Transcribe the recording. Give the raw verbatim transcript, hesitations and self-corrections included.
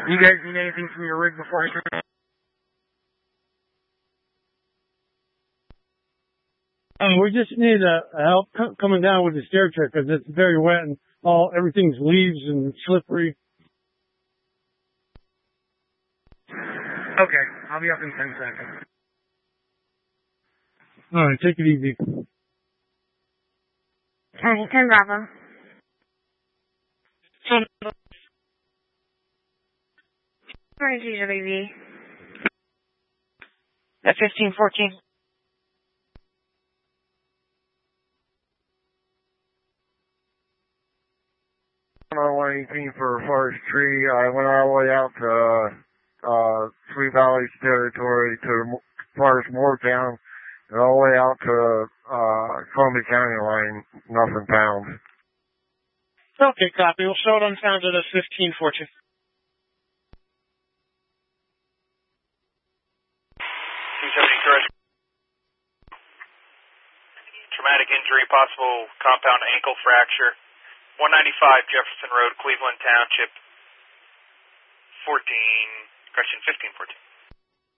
You guys need anything from your rig before I turn? Uh, we just need uh, help c- coming down with the stair check because it's very wet and all everything's leaves and slippery. Okay, I'll be up in ten seconds. All right, take it easy. Alright, ten Bravo. Sorry, G W B. At fifteen fourteen. one eighteen for Forest Tree. I went all the way out to uh, Sweet Valley's territory to Forest Moortown and all the way out to uh, Columbia County line. Nothing found. Okay, copy. We'll show it unfounded at fifteen fourteen. two seventy correct. Traumatic injury, possible compound ankle fracture. one ninety-five Jefferson Road, Cleveland Township. fourteen, correction, fifteen fourteen.